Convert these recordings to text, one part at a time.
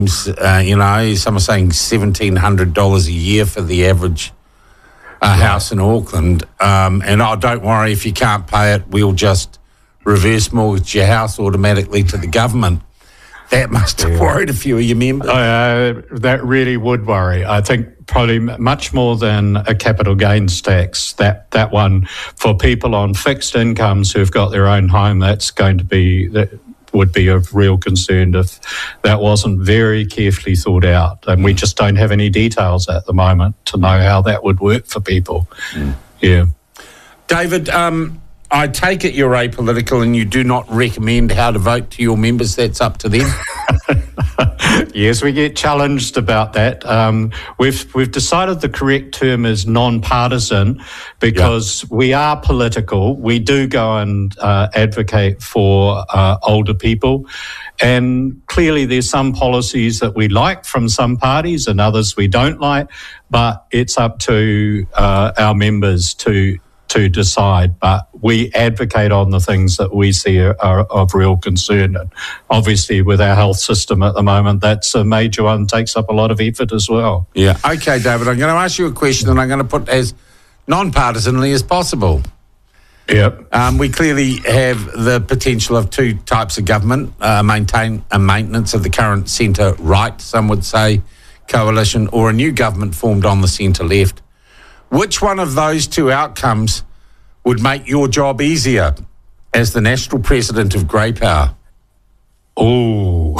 some are saying $1,700 a year for the average house in Auckland. Don't worry, if you can't pay it, we'll just reverse mortgage your house automatically to the government. That must have worried a few of your members. That really would worry. I think probably much more than a capital gains tax. That one for people on fixed incomes who've got their own home, that would be of real concern if that wasn't very carefully thought out. And we just don't have any details at the moment to know how that would work for people. Yeah. David, I take it you're apolitical and you do not recommend how to vote to your members. That's up to them. Yes, we get challenged about that. We've decided the correct term is non-partisan because we are political. We do go and advocate for older people. And clearly there's some policies that we like from some parties and others we don't like, but it's up to our members to decide, but we advocate on the things that we see are of real concern. And obviously with our health system at the moment, that's a major one, takes up a lot of effort as well. Yeah. Okay, David, I'm going to ask you a question and I'm going to put as non-partisanly as possible. Yep. We clearly have the potential of two types of government, maintenance of the current centre-right, some would say, coalition, or a new government formed on the centre-left. Which one of those two outcomes would make your job easier as the national president of Grey Power? Oh,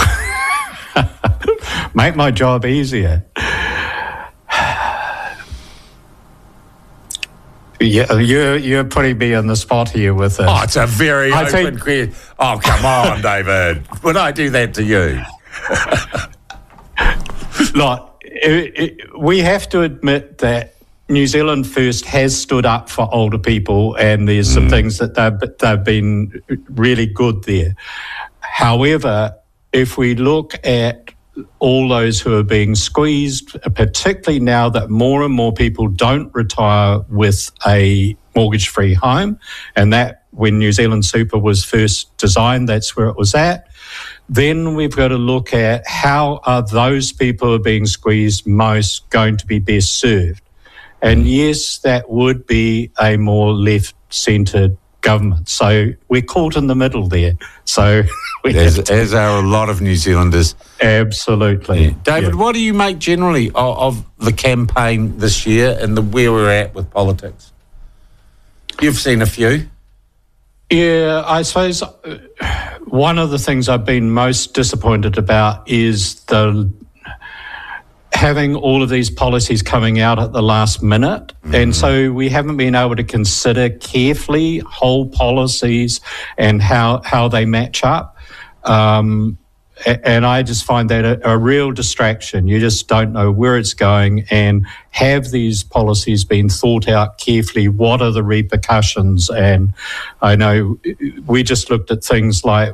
make my job easier. Yeah, you're putting me on the spot here with this. Oh, it's a very open question. Oh, come on, David. Would I do that to you? Look, we have to admit that New Zealand First has stood up for older people, and there's some things that they've been really good there. However, if we look at all those who are being squeezed, particularly now that more and more people don't retire with a mortgage-free home, and that when New Zealand Super was first designed, that's where it was at, then we've got to look at how are those people who are being squeezed most going to be best served. And yes, that would be a more left-centred government. So we're caught in the middle there. So as are a lot of New Zealanders. Absolutely. Yeah. David, what do you make generally of the campaign this year and where we're at with politics? You've seen a few. Yeah, I suppose one of the things I've been most disappointed about is having all of these policies coming out at the last minute. And so we haven't been able to consider carefully whole policies and how they match up. And I just find that a real distraction. You just don't know where it's going, and have these policies been thought out carefully? What are the repercussions? And I know we just looked at things like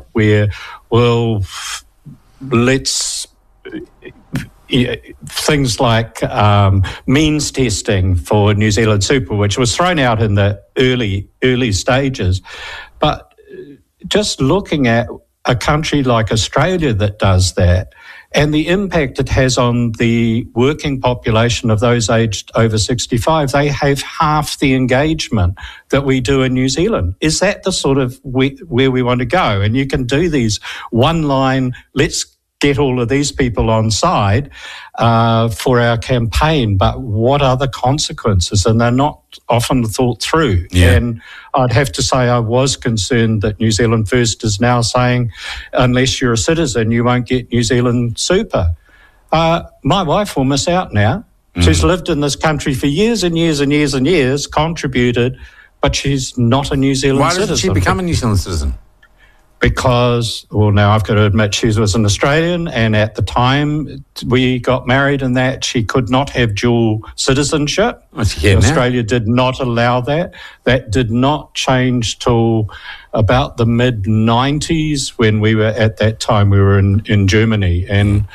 things like means testing for New Zealand Super, which was thrown out in the early stages. But just looking at a country like Australia that does that, and the impact it has on the working population of those aged over 65, they have half the engagement that we do in New Zealand. Is that the sort of where we want to go? And you can do these one line, let's get all of these people on side for our campaign, but what are the consequences? And they're not often thought through. Yeah. And I'd have to say I was concerned that New Zealand First is now saying, unless you're a citizen, you won't get New Zealand Super. My wife will miss out now. She's lived in this country for years and years and years and years, contributed, but she's not a New Zealand citizen. Why didn't she become a New Zealand citizen? Because, well, now I've got to admit she was an Australian, and at the time we got married and that she could not have dual citizenship. Australia did not allow that. That did not change till about the mid-90s when we were, at that time, we were in Germany. And,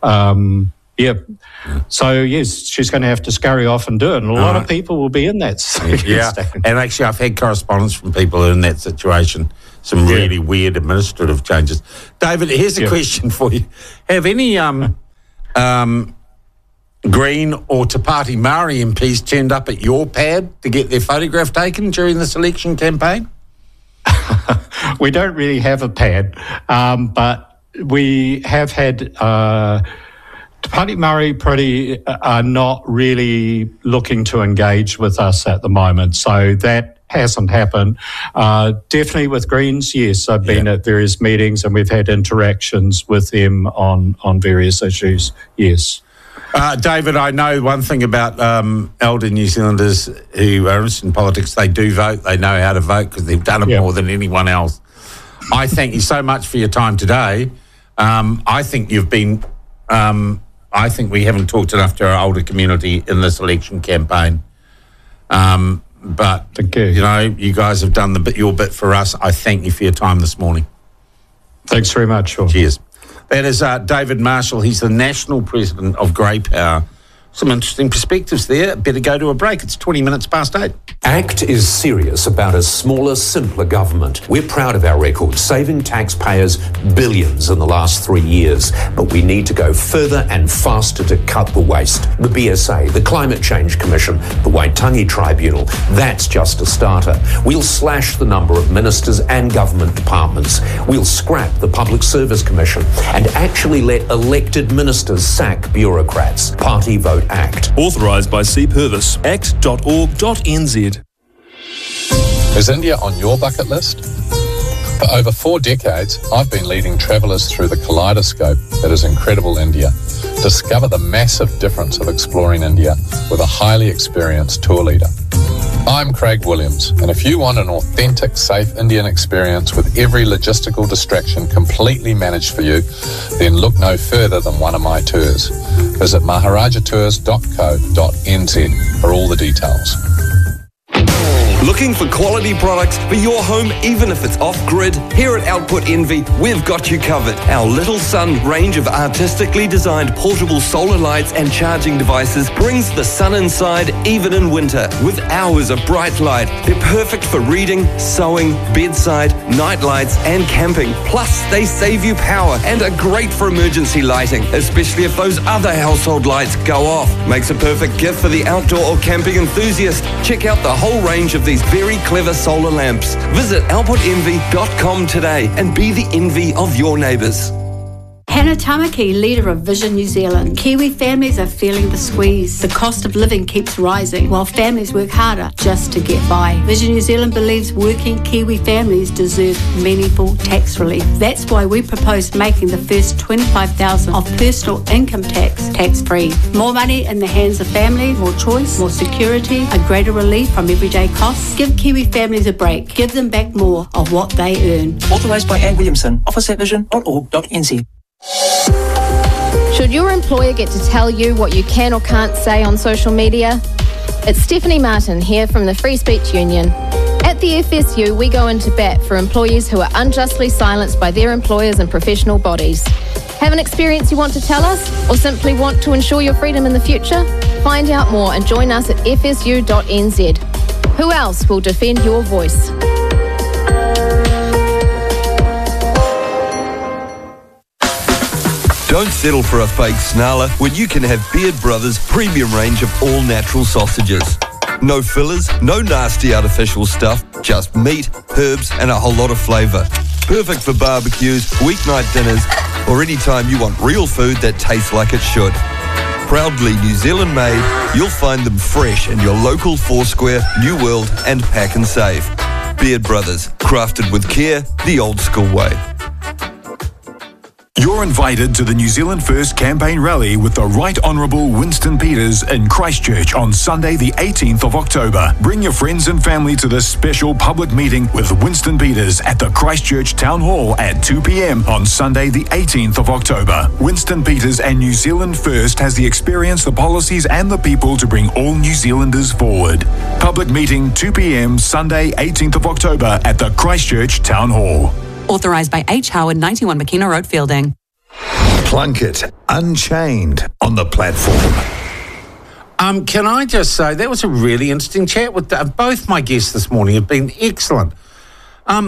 so, yes, she's going to have to scurry off and do it. And a lot of people will be in that situation. And actually I've had correspondence from people in that situation. Some really weird administrative changes. David, here's a question for you. Have any Green or Te Pāti Māori MPs turned up at your pad to get their photograph taken during this election campaign? We don't really have a pad, but we have had Te Pāti Māori are not really looking to engage with us at the moment, so that hasn't happened. Definitely with Greens, yes, I've been at various meetings and we've had interactions with them on various issues, yes. David, I know one thing about elder New Zealanders who are interested in politics. They do vote. They know how to vote because they've done it more than anyone else. I thank you so much for your time today. I think you've been... I think we haven't talked enough to our older community in this election campaign. But, you know, you guys have done your bit for us. I thank you for your time this morning. Thanks very much, Sean. Cheers. That is David Marshall. He's the National President of Grey Power. Some interesting perspectives there. Better go to a break. It's 20 minutes past 8. ACT is serious about a smaller, simpler government. We're proud of our record, saving taxpayers billions in the last 3 years. But we need to go further and faster to cut the waste. The BSA, the Climate Change Commission, the Waitangi Tribunal, that's just a starter. We'll slash the number of ministers and government departments. We'll scrap the Public Service Commission and actually let elected ministers sack bureaucrats. Party Vote Act. Authorised by C. Purvis. act.org.nz. Is India on your bucket list? For over 4 decades, I've been leading travellers through the kaleidoscope that is incredible India. Discover the massive difference of exploring India with a highly experienced tour leader. I'm Craig Williams, and if you want an authentic, safe Indian experience with every logistical distraction completely managed for you, then look no further than one of my tours. Visit maharajatours.co.nz for all the details. Looking for quality products for your home, even if it's off-grid? Here at Output Envy, we've got you covered. Our Little Sun range of artistically designed portable solar lights and charging devices brings the sun inside even in winter with hours of bright light. They're perfect for reading, sewing, bedside, night lights and camping. Plus, they save you power and are great for emergency lighting, especially if those other household lights go off. Makes a perfect gift for the outdoor or camping enthusiast. Check out the whole range of these very clever solar lamps. Visit outputenvy.com today and be the envy of your neighbours. Hannah Tamaki, leader of Vision New Zealand. Kiwi families are feeling the squeeze. The cost of living keeps rising while families work harder just to get by. Vision New Zealand believes working Kiwi families deserve meaningful tax relief. That's why we propose making the first $25,000 of personal income tax-free. More money in the hands of families, more choice, more security, a greater relief from everyday costs. Give Kiwi families a break. Give them back more of what they earn. Authorised by Anne Williamson. Office at vision.org.nz. Should your employer get to tell you what you can or can't say on social media? It's Stephanie Martin here from the Free Speech Union. At the FSU, we go into bat for employees who are unjustly silenced by their employers and professional bodies. Have an experience you want to tell us, or simply want to ensure your freedom in the future? Find out more and join us at fsu.nz. Who else will defend your voice? Don't settle for a fake snarler when you can have Beard Brothers' premium range of all-natural sausages. No fillers, no nasty artificial stuff, just meat, herbs and a whole lot of flavour. Perfect for barbecues, weeknight dinners or any time you want real food that tastes like it should. Proudly New Zealand made, you'll find them fresh in your local Foursquare, New World and Pack and Save. Beard Brothers, crafted with care, the old school way. You're invited to the New Zealand First campaign rally with the Right Honourable Winston Peters in Christchurch on Sunday the 18th of October. Bring your friends and family to this special public meeting with Winston Peters at the Christchurch Town Hall at 2 p.m. on Sunday the 18th of October. Winston Peters and New Zealand First has the experience, the policies and the people to bring all New Zealanders forward. Public meeting 2 p.m. Sunday 18th of October at the Christchurch Town Hall. Authorised by H. Howard, 91 McKenna Road, Fielding. Plunkett Unchained on the platform. Can I just say, that was a really interesting chat with both my guests this morning. Have been excellent.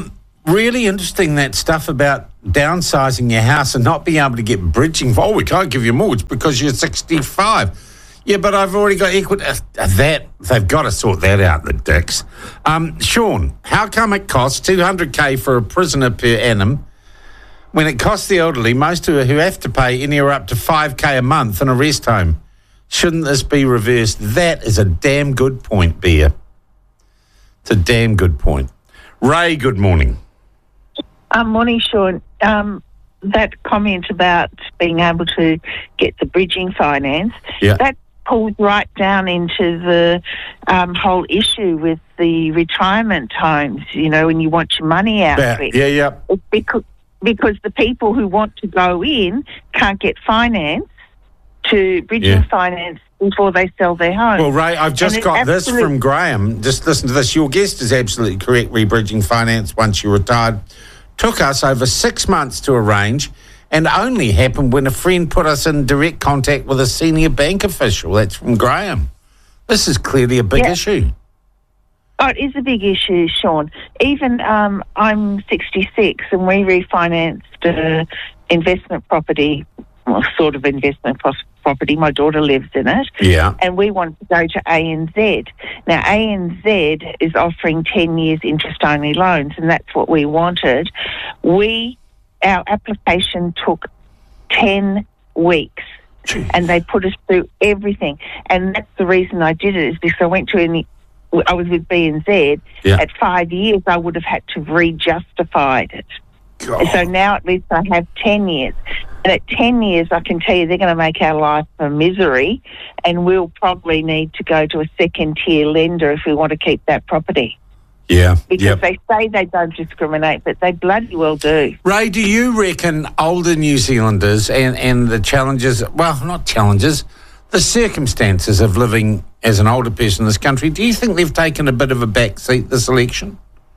really interesting, that stuff about downsizing your house and not being able to get bridging. Oh, we can't give you a mortgage because you're 65. Yeah, but I've already got equity. They've got to sort that out, the dicks. Sean, how come it costs $200K for a prisoner per annum when it costs the elderly, most who have to pay anywhere up to $5K a month in a rest home? Shouldn't this be reversed? That is a damn good point, Bear. It's a damn good point. Ray, good morning. Morning, Sean. That comment about being able to get the bridging finance, that pulls right down into the whole issue with the retirement homes, you know, when you want your money out of it. It's because the people who want to go in can't get finance to bridging finance before they sell their home. Well, Ray, I've just got this from Graham. Just listen to this. Your guest is absolutely correct. Rebridging finance once you retired took us over 6 months to arrange and only happened when a friend put us in direct contact with a senior bank official. That's from Graham. This is clearly a big issue. Oh, it is a big issue, Sean. Even I'm 66 and we refinanced an investment property, well, sort of investment property. My daughter lives in it. Yeah. And we want to go to ANZ. Now, ANZ is offering 10 years interest-only loans, and that's what we wanted. Our application took 10 weeks. Jeez. And they put us through everything. And that's the reason I did it, is because I went to I was with BNZ. At 5 years, I would have had to have re-justified it. God. So now at least I have 10 years. And at 10 years, I can tell you they're going to make our life a misery, and we'll probably need to go to a second-tier lender if we want to keep that property. Yeah. Because they say they don't discriminate, but they bloody well do. Ray, do you reckon older New Zealanders and the challenges, well, not challenges, the circumstances of living as an older person in this country, do you think they've taken a bit of a back seat this election?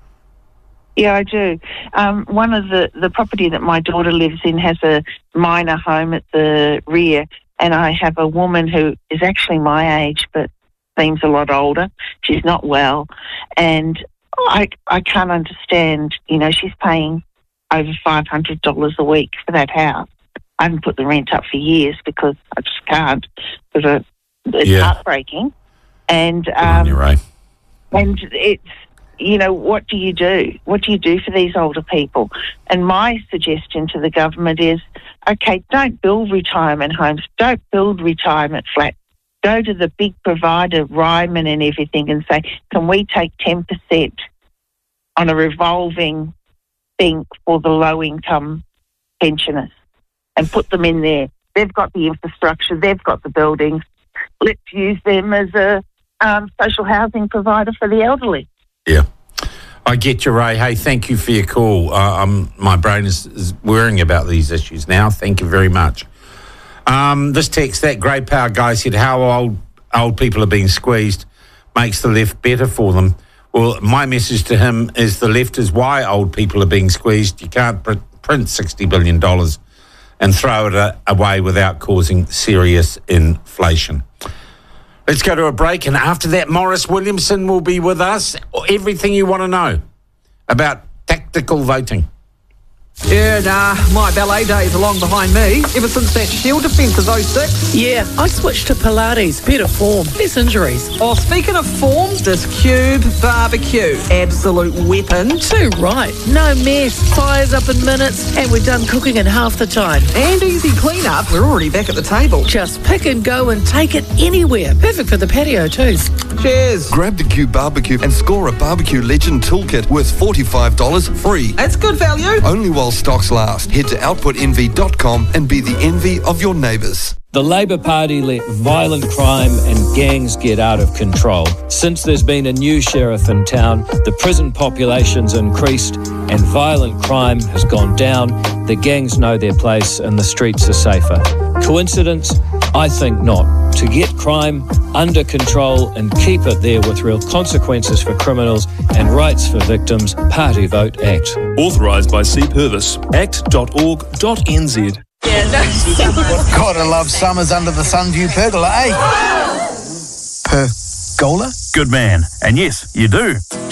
Yeah, I do. One of the property that my daughter lives in has a minor home at the rear, and I have a woman who is actually my age but seems a lot older. She's not well, and I can't understand, you know, she's paying over $500 a week for that house. I haven't put the rent up for years because I just can't, because it's heartbreaking. And you're right. And it's, you know, what do you do? What do you do for these older people? And my suggestion to the government is, okay, don't build retirement homes, don't build retirement flats. Go to the big provider, Ryman and everything, and say, can we take 10% on a revolving thing for the low-income pensioners and put them in there? They've got the infrastructure, they've got the buildings. Let's use them as a social housing provider for the elderly. Yeah. I get you, Ray. Hey, thank you for your call. My brain is worrying about these issues now. Thank you very much. This text, that Grey Power guy said how old people are being squeezed makes the left better for them. Well, my message to him is the left is why old people are being squeezed. You can't print $60 billion and throw it away without causing serious inflation. Let's go to a break, and after that, Maurice Williamson will be with us. Everything you want to know about tactical voting. Yeah, nah, my ballet days are long behind me. Ever since that Shield defence of 06. Yeah, I switched to Pilates. Better form, less injuries. Oh, speaking of form, this Cube barbecue. Absolute weapon. Too right. No mess. Fires up in minutes, and we're done cooking in half the time. And easy clean-up. We're already back at the table. Just pick and go and take it anywhere. Perfect for the patio too. Cheers. Grab the Cube barbecue and score a Barbecue Legend toolkit worth $45 free. That's good value. Only while stocks last. Head to outputenvy.com and be the envy of your neighbours. The Labor Party let violent crime and gangs get out of control. Since there's been a new sheriff in town, the prison population's increased and violent crime has gone down. The gangs know their place and the streets are safer. Coincidence? I think not. To get crime under control and keep it there with real consequences for criminals and rights for victims, Party Vote Act. Authorised by C. Purvis. act.org.nz. Gotta love summers under the Sunview Pergola, eh? Pergola? Good man. And yes, you do.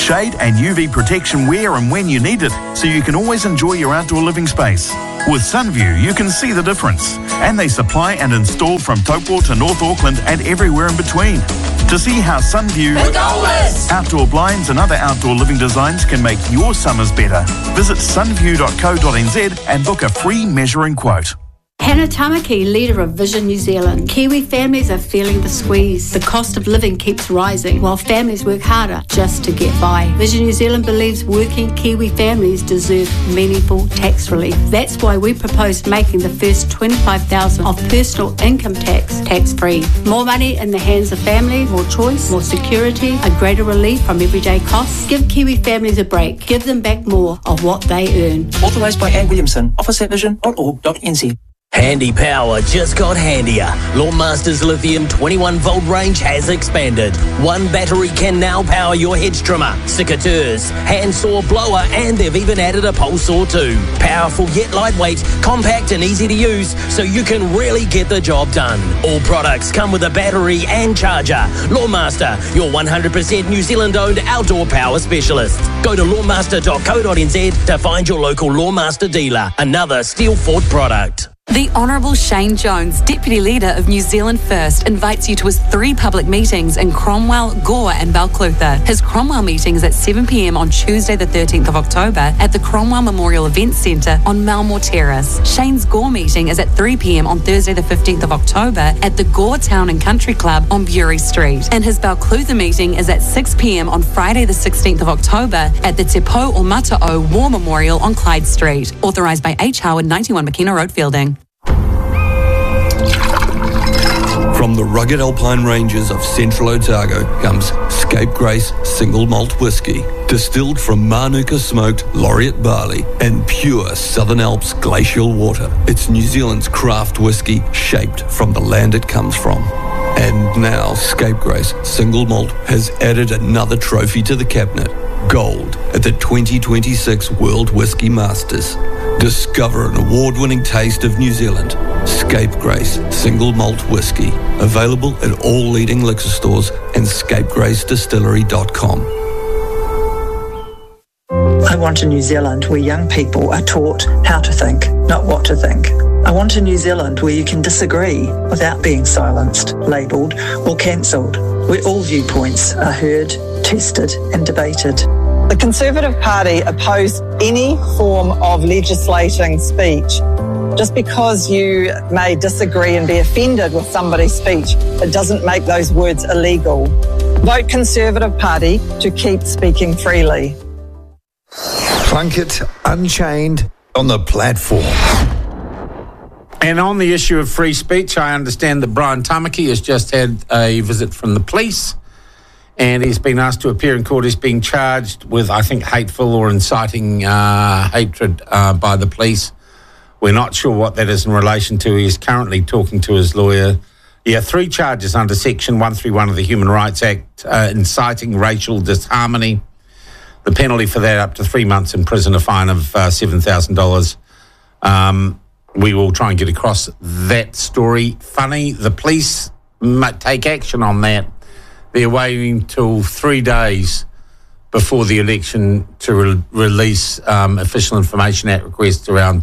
Shade and UV protection where and when you need it, so you can always enjoy your outdoor living space. With Sunview, you can see the difference. And they supply and install from Taupo to North Auckland and everywhere in between. To see how Sunview outdoor blinds and other outdoor living designs can make your summers better, visit sunview.co.nz and book a free measuring quote. Hannah Tamaki, leader of Vision New Zealand. Kiwi families are feeling the squeeze. The cost of living keeps rising while families work harder just to get by. Vision New Zealand believes working Kiwi families deserve meaningful tax relief. That's why we proposed making the first $25,000 of personal income tax tax-free. More money in the hands of families, more choice, more security, a greater relief from everyday costs. Give Kiwi families a break. Give them back more of what they earn. Authorised by Anne Williamson. Office at vision.org.nz. Handy power just got handier. Lawnmaster's lithium 21-volt range has expanded. One battery can now power your hedge trimmer, secateurs, handsaw, blower, and they've even added a pole saw too. Powerful yet lightweight, compact and easy to use, so you can really get the job done. All products come with a battery and charger. Lawnmaster, your 100% New Zealand-owned outdoor power specialist. Go to lawnmaster.co.nz to find your local Lawnmaster dealer. Another Steel Fort product. The Honourable Shane Jones, Deputy Leader of New Zealand First, invites you to his 3 public meetings in Cromwell, Gore and Balclutha. His Cromwell meeting is at 7 p.m. on Tuesday the 13th of October at the Cromwell Memorial Events Centre on Malmore Terrace. Shane's Gore meeting is at 3 p.m. on Thursday the 15th of October at the Gore Town and Country Club on Bury Street. And his Balclutha meeting is at 6 p.m. on Friday the 16th of October at the Te Pou o Mata'o War Memorial on Clyde Street. Authorised by H. Howard, 91 McKenna Road, Fielding. From the rugged alpine ranges of central Otago comes Scapegrace Single Malt Whisky, distilled from Manuka smoked laureate barley and pure Southern Alps glacial water. It's New Zealand's craft whisky shaped from the land it comes from. And now Scapegrace Single Malt has added another trophy to the cabinet, gold at the 2026 World Whisky Masters. Discover an award-winning taste of New Zealand. Scapegrace Single Malt Whisky. Available at all leading liquor stores and scapegracedistillery.com. I want a New Zealand where young people are taught how to think, not what to think. I want a New Zealand where you can disagree without being silenced, labelled or cancelled, where all viewpoints are heard, tested and debated. The Conservative Party oppose any form of legislating speech. Just because you may disagree and be offended with somebody's speech, it doesn't make those words illegal. Vote Conservative Party to keep speaking freely. Plunkett Unchained on the platform. And on the issue of free speech, I understand that Brian Tamaki has just had a visit from the police. And he's been asked to appear in court. He's being charged with, I think, hateful or inciting hatred by the police. We're not sure what that is in relation to. He's currently talking to his lawyer. 3 charges under Section 131 of the Human Rights Act, inciting racial disharmony. The penalty for that up to 3 months in prison, a fine of $7,000. We will try and get across that story. Funny, the police might take action on that. They're waiting till 3 days before the election to release official information at request around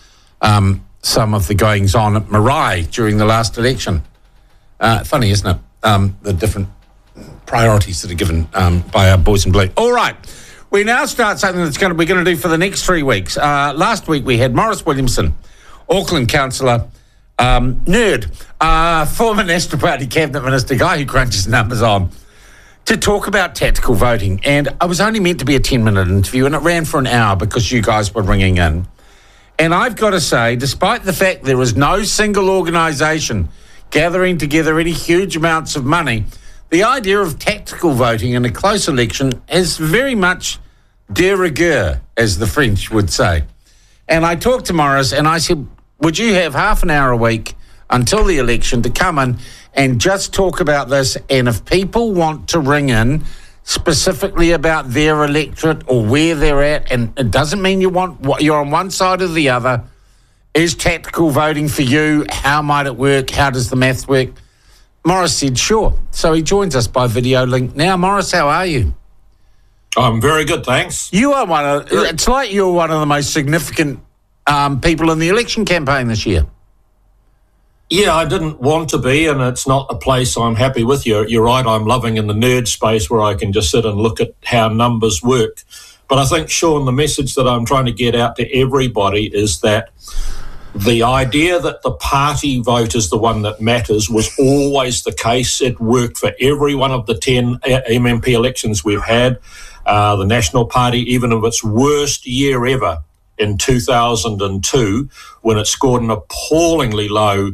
some of the goings-on at Marae during the last election. Funny, isn't it? The different priorities that are given by our boys in blue. All right, we now start something that's we're going to do for the next 3 weeks. Last week we had Maurice Williamson, Auckland councillor, nerd, former National Party Cabinet Minister, guy who crunches numbers on, to talk about tactical voting. And it was only meant to be a 10-minute interview, and it ran for an hour because you guys were ringing in. And I've got to say, despite the fact there is no single organisation gathering together any huge amounts of money, the idea of tactical voting in a close election is very much de rigueur, as the French would say. And I talked to Maurice and I said, would you have half an hour a week until the election to come in and just talk about this? And if people want to ring in specifically about their electorate or where they're at, and it doesn't mean you're on one side or the other, is tactical voting for you? How might it work? How does the maths work? Maurice said, sure. So he joins us by video link now. Maurice, how are you? I'm very good, thanks. You are it's like you're one of the most significant people in the election campaign this year. Yeah, I didn't want to be, and it's not a place I'm happy with. You're right, I'm loving in the nerd space where I can just sit and look at how numbers work. But I think, Sean, the message that I'm trying to get out to everybody is that the idea that the party vote is the one that matters was always the case. It worked for every one of the 10 MMP elections we've had. The National Party, even of its worst year ever in 2002, when it scored an appallingly low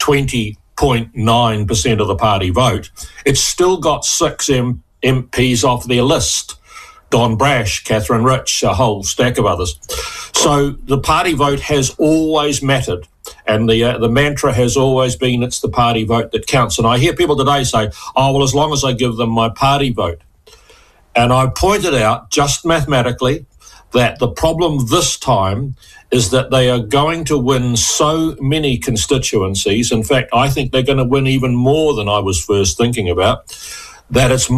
20.9% of the party vote, it's still got 6 MPs off their list. Don Brash, Catherine Rich, a whole stack of others. So the party vote has always mattered, and the mantra has always been it's the party vote that counts. And I hear people today say, oh, well, as long as I give them my party vote. And I pointed out, just mathematically, that the problem this time is that they are going to win so many constituencies. In fact, I think they're going to win even more than I was first thinking about, that it's